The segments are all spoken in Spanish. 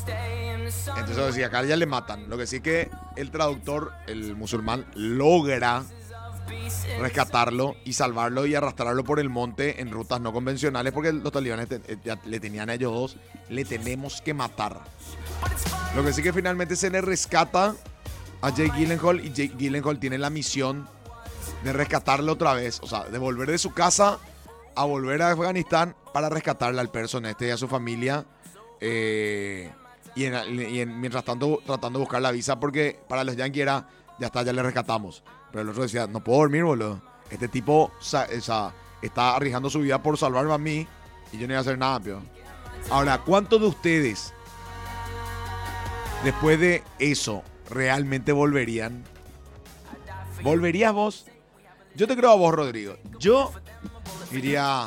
Entonces decía, acá ya le matan. Lo que sí que el traductor, el musulmán, logra rescatarlo y salvarlo y arrastrarlo por el monte en rutas no convencionales porque los talibanes ya le tenían a ellos dos, le tenemos que matar. Lo que sí que finalmente se le rescata a Jake Gyllenhaal y Jake Gyllenhaal tiene la misión de rescatarlo otra vez, o sea, de volver de su casa a volver a Afganistán para rescatarle al person y a su familia. Mientras tanto tratando de buscar la visa porque para los yankees era, ya está, ya le rescatamos. Pero el otro decía, no puedo dormir, boludo. Este tipo está arriesgando su vida por salvarme a mí y yo no iba a hacer nada, pio. Ahora, ¿cuántos de ustedes después de eso realmente volverían? ¿Volverías vos? Yo te creo a vos, Rodrigo. Yo diría,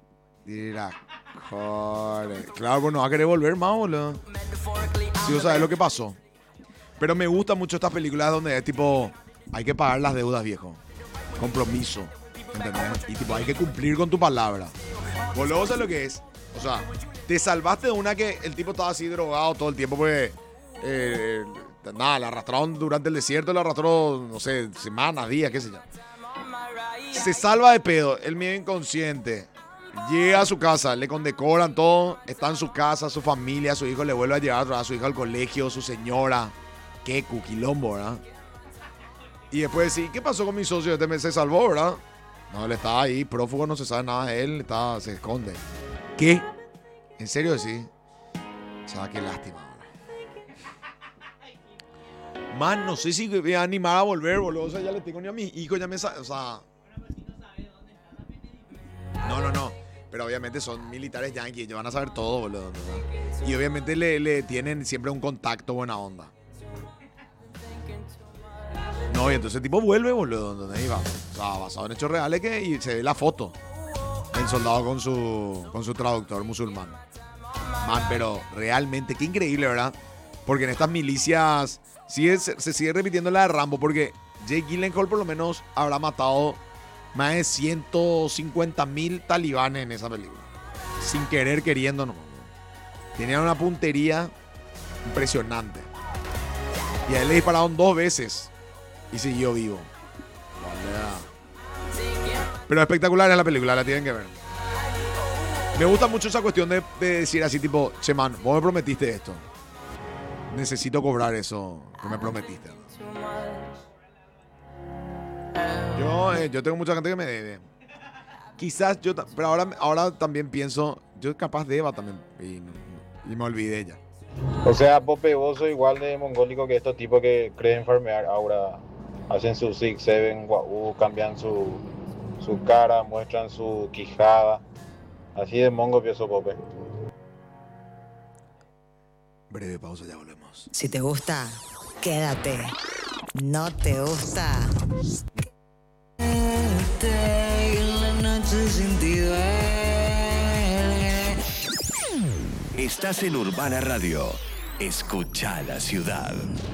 joder, claro, pues no va a querer volver más, boludo. Si vos sabés lo que pasó. Pero me gustan mucho estas películas donde es tipo, hay que pagar las deudas, viejo. Compromiso, ¿entendés? Y tipo, hay que cumplir con tu palabra. Boludo, ¿sabes lo que es? O sea, te salvaste de una que el tipo estaba así drogado todo el tiempo, pues nada, la arrastraron durante el desierto, la arrastró, no sé, semanas, días, qué sé yo. Se salva de pedo, el medio inconsciente. Llega a su casa, le condecoran todo, está en su casa, su familia, su hijo le vuelve a llevar a su hija al colegio, su señora. Qué cuquilombo, ¿verdad? Y después sí, ¿qué pasó con mi socio? Este mes se salvó, ¿verdad? No, él está ahí, prófugo, no se sabe nada de él, se esconde. ¿Qué? ¿En serio sí? O sea, qué lástima, ¿verdad? Man, no sé si me voy a animar a volver, boludo. O sea, ya le tengo ni a mis hijos, ya me... O sea... No. Pero obviamente son militares yanquis, ellos van a saber todo, boludo, ¿verdad? Y obviamente le tienen siempre un contacto buena onda. No, y entonces el tipo vuelve, boludo, donde iba. O sea, basado en hechos reales y se ve la foto del soldado con su traductor musulmán. Man, pero realmente, qué increíble, ¿verdad? Porque en estas milicias se sigue repitiendo la de Rambo, porque Jake Gyllenhaal por lo menos habrá matado más de 150,000 talibanes en esa película. Sin querer, queriendo, no. Tenían una puntería impresionante. Y a él le dispararon 2 veces y siguió vivo. Pero espectacular es la película, la tienen que ver. Me gusta mucho esa cuestión de decir así tipo, che man, vos me prometiste esto. Necesito cobrar eso que me prometiste. Yo tengo mucha gente que me debe. Quizás yo, pero ahora también pienso, yo capaz deba también y me olvidé ya. O sea, Pope, vos sos igual de mongólico que estos tipos que creen farmear ahora. Hacen su 6-7, cambian su cara, muestran su quijada. Así de mongo pienso, Pope. Breve pausa, ya volvemos. Si te gusta, quédate. No te gusta. Quédate en la noche sin ti duele. Estás en Urbana Radio. Escucha la ciudad.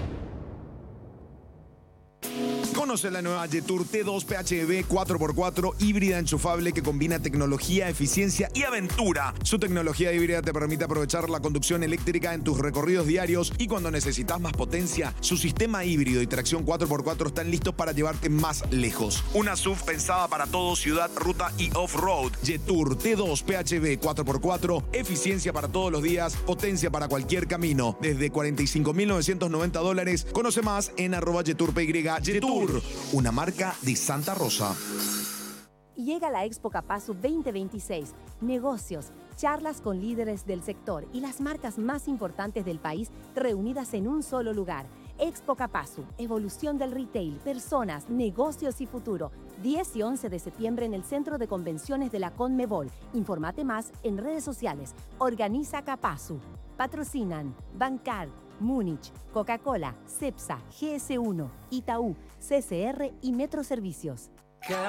Conoce la nueva Jetour T2 PHEV 4x4 híbrida enchufable que combina tecnología, eficiencia y aventura. Su tecnología híbrida te permite aprovechar la conducción eléctrica en tus recorridos diarios y cuando necesitas más potencia, su sistema híbrido y tracción 4x4 están listos para llevarte más lejos. Una SUV pensada para todo, ciudad, ruta y off-road. Jetour T2 PHEV 4x4, eficiencia para todos los días, potencia para cualquier camino. Desde $45,990. Conoce más en @JetourPY. Jetour, una marca de Santa Rosa. Llega la Expo Capasu 2026. Negocios, charlas con líderes del sector y las marcas más importantes del país reunidas en un solo lugar. Expo Capasu, evolución del retail, personas, negocios y futuro. 10 y 11 de septiembre en el Centro de Convenciones de la Conmebol. Infórmate más en redes sociales. Organiza Capasu. Patrocinan Bancar, Múnich, Coca-Cola, Cepsa, GS1, Itaú, CCR y Metro Servicios.